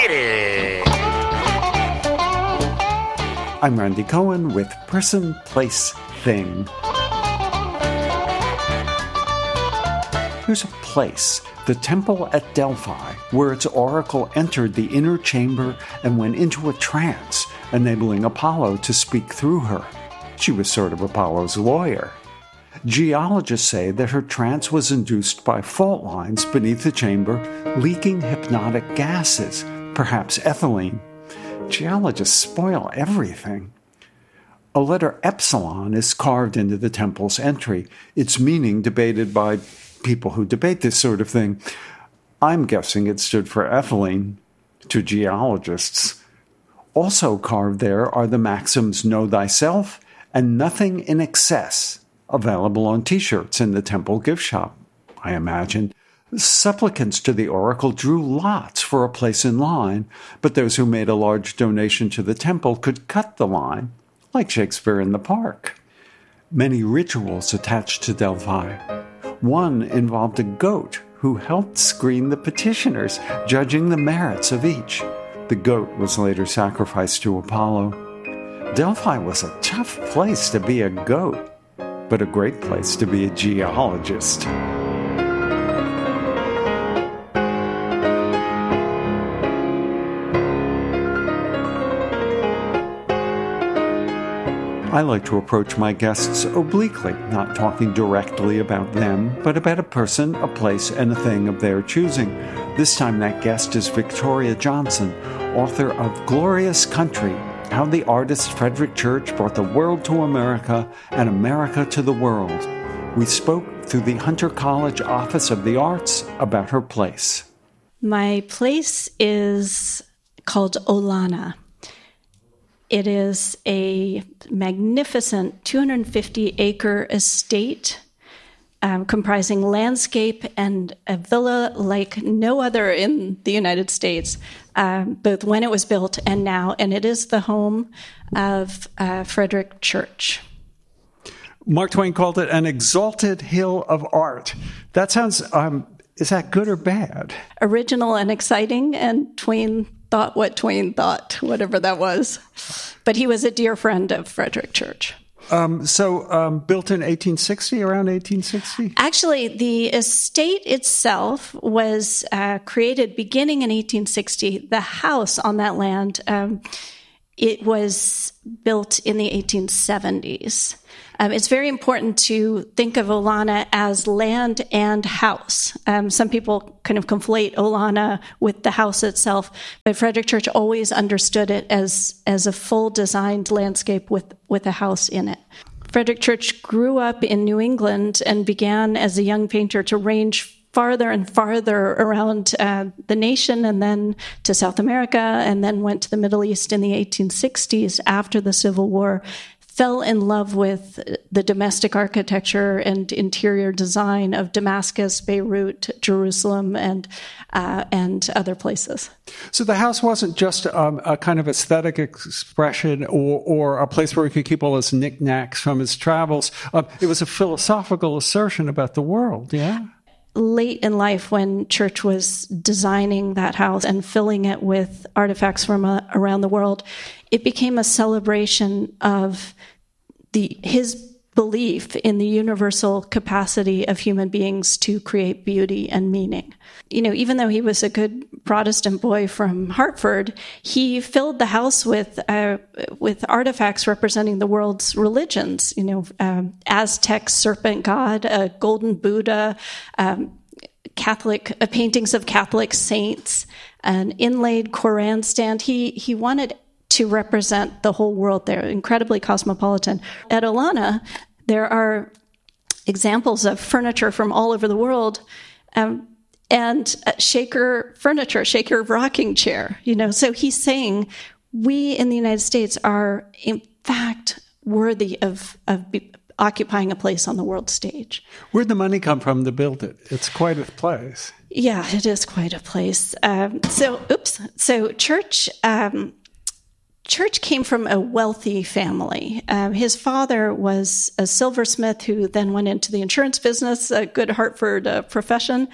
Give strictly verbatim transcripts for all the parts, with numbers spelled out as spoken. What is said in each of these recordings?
Hit it! I'm Randy Cohen with Person, Place, Thing. Here's a place, the temple at Delphi, where its oracle entered the inner chamber and went into a trance, enabling Apollo to speak through her. She was sort of Apollo's lawyer. Geologists say that her trance was induced by fault lines beneath the chamber leaking hypnotic gases, perhaps ethylene. Geologists spoil everything. A letter epsilon is carved into the temple's entry, its meaning debated by people who debate this sort of thing. I'm guessing it stood for ethylene to geologists. Also carved there are the maxims "Know thyself" and "Nothing in excess," available on t-shirts in the temple gift shop, I imagine. Supplicants to the oracle drew lots for a place in line, but those who made a large donation to the temple could cut the line, like Shakespeare in the Park. Many rituals attached to Delphi. One involved a goat who helped screen the petitioners, judging the merits of each. The goat was later sacrificed to Apollo. Delphi was a tough place to be a goat, but a great place to be a geologist. I like to approach my guests obliquely, not talking directly about them, but about a person, a place, and a thing of their choosing. This time that guest is Victoria Johnson, author of Glorious Country: How the Artist Frederick Church Brought the World to America and America to the World. We spoke through the Hunter College Office of the Arts about her place. My place is called Olana. It is a magnificent two hundred fifty acre estate um, comprising landscape and a villa like no other in the United States, um, both when it was built and now. And it is the home of uh, Frederick Church. Mark Twain called it an exalted hill of art. That sounds, um, is that good or bad? Original and exciting, and Twain thought what Twain thought, whatever that was. But he was a dear friend of Frederick Church. Um, so um, built in eighteen sixty, around eighteen sixty? Actually, the estate itself was uh, created beginning in eighteen sixty. The house on that land, um, it was built in the eighteen seventies. Um, it's very important to think of Olana as land and house. Um, some people kind of conflate Olana with the house itself, but Frederick Church always understood it as, as a full designed landscape with, with a house in it. Frederick Church grew up in New England and began as a young painter to range farther and farther around uh, the nation, and then to South America, and then went to the Middle East in the eighteen sixties after the Civil War. Fell in love with the domestic architecture and interior design of Damascus, Beirut, Jerusalem, and uh, and other places. So the house wasn't just um, a kind of aesthetic expression or, or a place where he could keep all his knickknacks from his travels. Uh, it was a philosophical assertion about the world, yeah? Late in life, when Church was designing that house and filling it with artifacts from uh, around the world, it became a celebration of the his belief in the universal capacity of human beings to create beauty and meaning. You know, even though he was a good Protestant boy from Hartford, he filled the house with uh, with artifacts representing the world's religions. You know, um, Aztec serpent god, a golden Buddha, um, Catholic uh, paintings of Catholic saints, an inlaid Koran stand. He he wanted to represent the whole world there, incredibly cosmopolitan. At Olana, there are examples of furniture from all over the world, um, and uh, Shaker furniture, Shaker rocking chair, you know. So he's saying we in the United States are, in fact, worthy of, of be, occupying a place on the world stage. Where'd the money come from to build it? It's quite a place. Yeah, it is quite a place. Um, so, oops. So Church... Um, Church came from a wealthy family. Um, his father was a silversmith who then went into the insurance business, a good Hartford uh, profession.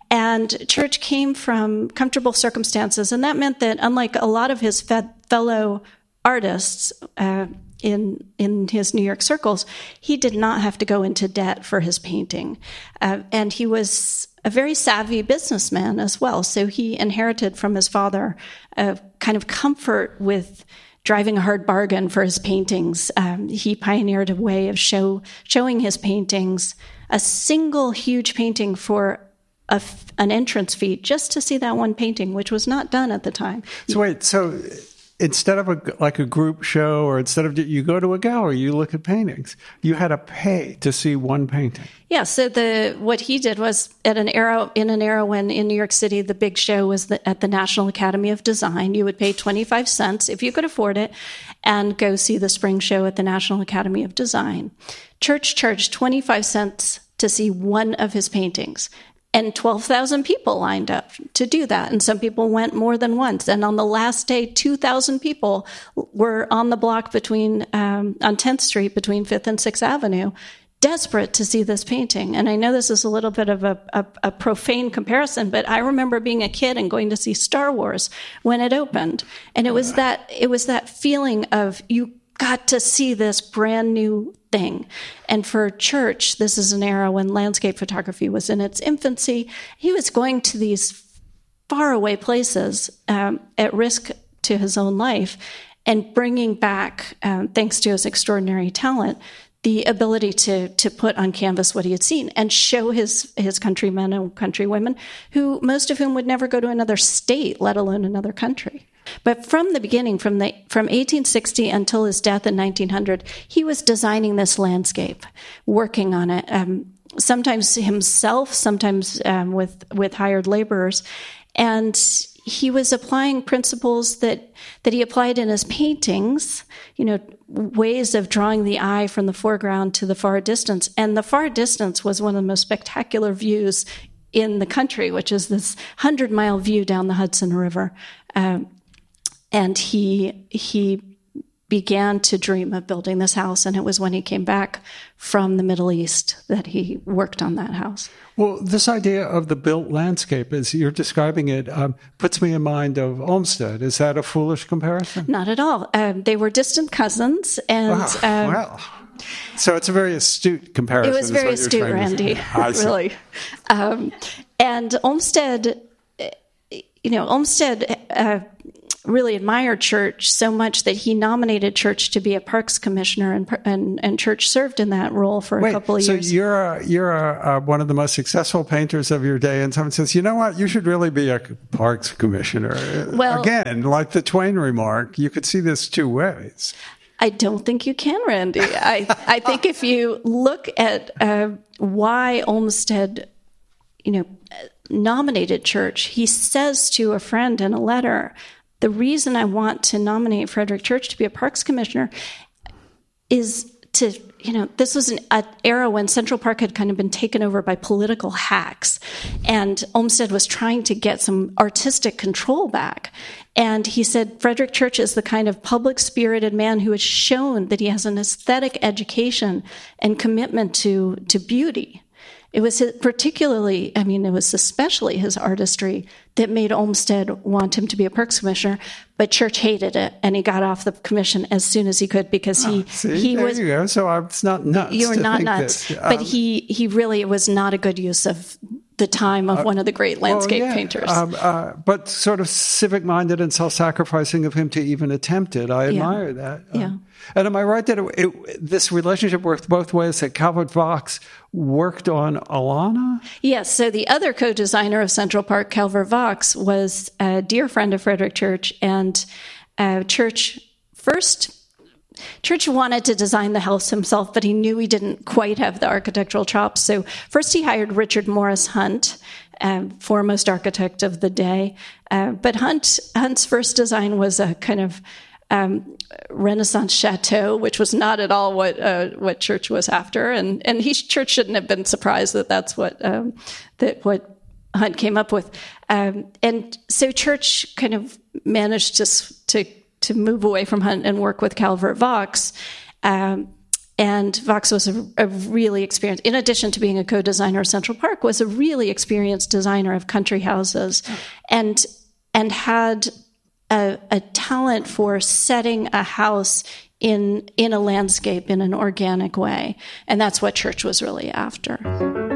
And Church came from comfortable circumstances, and that meant that unlike a lot of his fe- fellow artists uh, in in his New York circles, he did not have to go into debt for his painting. Uh, and he was a very savvy businessman as well, so he inherited from his father a kind of comfort with driving a hard bargain for his paintings. Um, he pioneered a way of show showing his paintings, a single huge painting for a, an entrance fee, just to see that one painting, which was not done at the time. So wait, so instead of a, like a group show, or instead of, you go to a gallery, you look at paintings, you had to pay to see one painting. Yeah, so the what he did was at an era in an era when in New York City the big show was the, at the National Academy of Design. You would pay twenty-five cents if you could afford it, and go see the spring show at the National Academy of Design. Church charged twenty-five cents to see one of his paintings. And twelve thousand people lined up to do that. And some people went more than once. And on the last day, two thousand people were on the block between, um, on tenth Street between fifth and sixth Avenue, desperate to see this painting. And I know this is a little bit of a, a, a profane comparison, but I remember being a kid and going to see Star Wars when it opened. And it was that, it was that feeling of, you got to see this brand new thing. And for Church, this is an era when landscape photography was in its infancy. He was going to these faraway places um, at risk to his own life and bringing back, um, thanks to his extraordinary talent, the ability to to put on canvas what he had seen and show his his countrymen and countrywomen, who most of whom would never go to another state, let alone another country. But from the beginning, from the from eighteen sixty until his death in nineteen hundred, he was designing this landscape, working on it, um, sometimes himself, sometimes um, with with hired laborers, and he was applying principles that that he applied in his paintings, you know, ways of drawing the eye from the foreground to the far distance. And the far distance was one of the most spectacular views in the country, which is this hundred-mile view down the Hudson River. Um, and he he began to dream of building this house, and it was when he came back from the Middle East that he worked on that house. Well, this idea of the built landscape, as you're describing it, um, puts me in mind of Olmsted. Is that a foolish comparison? Not at all. Um, they were distant cousins, and oh, um, well, so it's a very astute comparison. It was very astute, Randy. Really, um, and Olmsted, you know, Olmsted. Uh, really admired Church so much that he nominated Church to be a parks commissioner, and and, and Church served in that role for a Wait, couple of so years. So you're a, you're a, a, one of the most successful painters of your day, and someone says, you know what, you should really be a parks commissioner. Well, again, like the Twain remark, you could see this two ways. I don't think you can, Randy. I, I think if you look at uh, why Olmsted, you know, nominated Church, he says to a friend in a letter, the reason I want to nominate Frederick Church to be a parks commissioner is to, you know, this was an, an era when Central Park had kind of been taken over by political hacks, and Olmsted was trying to get some artistic control back. And he said, Frederick Church is the kind of public-spirited man who has shown that he has an aesthetic education and commitment to, to beauty. It was his, particularly, I mean, it was especially his artistry that made Olmsted want him to be a parks commissioner, but Church hated it, and he got off the commission as soon as he could because he oh, see, he there was. You go. So I'm, it's not nuts. You were to not think nuts, that, um, but he he really was not a good use of the time of uh, one of the great landscape well, yeah. painters. Um, uh, but sort of civic-minded and self-sacrificing of him to even attempt it. I admire yeah. that. Yeah. Um, and am I right that it, it, this relationship worked both ways, that Calvert Vaux worked on Alana? Yes. So the other co-designer of Central Park, Calvert Vaux, was a dear friend of Frederick Church, and uh, Church first... Church wanted to design the house himself, but he knew he didn't quite have the architectural chops. So first he hired Richard Morris Hunt, uh, foremost architect of the day. Uh, but Hunt Hunt's first design was a kind of um, Renaissance chateau, which was not at all what uh, what Church was after. And and he Church shouldn't have been surprised that that's what um, that what Hunt came up with. Um, and so Church kind of managed to to to move away from Hunt and work with Calvert Vaux. Um, And Vox was a, a really experienced, in addition to being a co-designer of Central Park, was a really experienced designer of country houses, and and had a, a talent for setting a house in in a landscape in an organic way. And that's what Church was really after.